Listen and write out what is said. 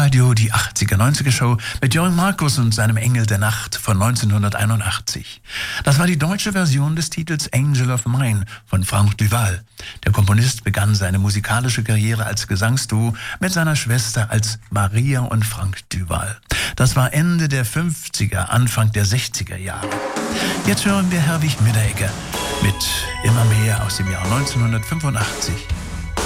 Radio die 80er-90er Show mit Joey Markus und seinem Engel der Nacht von 1981. Das war die deutsche Version des Titels Angel of Mine von Frank Duval. Der Komponist begann seine musikalische Karriere als Gesangsduo mit seiner Schwester als Maria und Frank Duval. Das war Ende der 50er, Anfang der 60er Jahre. Jetzt hören wir Herwig Midderegger mit Immer mehr aus dem Jahr 1985.